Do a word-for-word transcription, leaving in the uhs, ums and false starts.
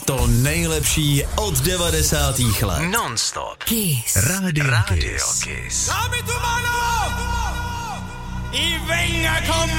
To nejlepší od devadesátých let. Non-stop. Kiss. Radio, Radio Kiss. Kiss. Dammi tu mano! Y venga con